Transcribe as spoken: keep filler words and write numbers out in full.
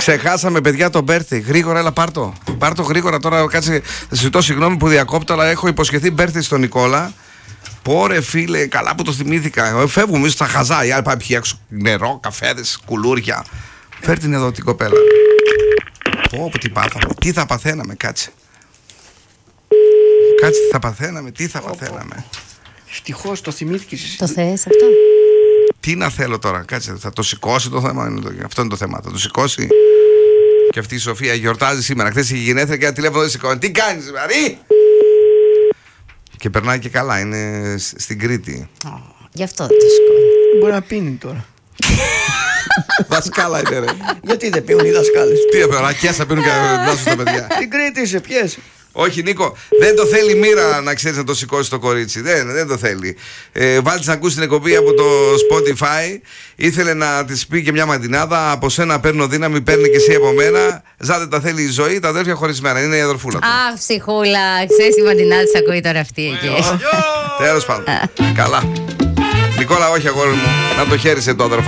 Ξεχάσαμε, παιδιά, το birthday. Γρήγορα, έλα, πάρτο. Πάρτο γρήγορα τώρα. Κάτσε. Ζητώ συγγνώμη που διακόπτω, αλλά έχω υποσχεθεί birthday στον Νικόλα. Πόρε, φίλε, καλά που το θυμήθηκα. Φεύγουμε εμείς στα χαζά. Οι άλλοι πάει πια έξω. Νερό, καφέδες, κουλούρια. Φέρ την εδώ την κοπέλα. Πω, πω, τι πάθαμε. Τι θα παθαίναμε, κάτσε. Κάτσε, τι θα παθαίναμε, τι θα παθαίναμε. Ευτυχώς το θυμήθηκες εσύ. Το θες αυτό? Τι να θέλω τώρα, κάτσε. Θα το σηκώσει το θέμα. Είναι το, αυτό είναι το θέμα. Θα το σηκώσει. Και αυτή η Σοφία γιορτάζει σήμερα. Χθες είχε γενέθλια και ένα τηλέφωνο δεν σηκώνει. Τι κάνεις, δηλαδή? Και περνάει και καλά. Είναι στην Κρήτη. Oh, γι' αυτό δεν το σηκώνει. Μπορεί να πίνει τώρα. Δασκάλα είναι, ρε. Γιατί δεν πίνουν οι δασκάλες? Τι έπαιρνα, ρακιάσα πίνουν και δάσουν τα παιδιά. Στην Κρήτη είσαι, ποιες? Όχι, Νίκο, δεν το θέλει η μοίρα να ξέρεις να το σηκώσει το κορίτσι. Δεν, δεν το θέλει. Ε, βάλτε να ακούσει την εκπομπή από το Spotify. Ήθελε να της πει και μια μαντινάδα. Από σένα παίρνω δύναμη, παίρνει και εσύ από μένα. Ζάτε τα θέλει η ζωή, τα αδέρφια χωρισμένα. Είναι η αδερφούλα του. Αχ, ψυχούλα, ξέρεις η μαντινάδα της ακούει τώρα αυτή εκεί. Τέλος πάντων. Καλά. Νικόλα, όχι αγόρι μου, να το χαίρεσαι το αδερφά.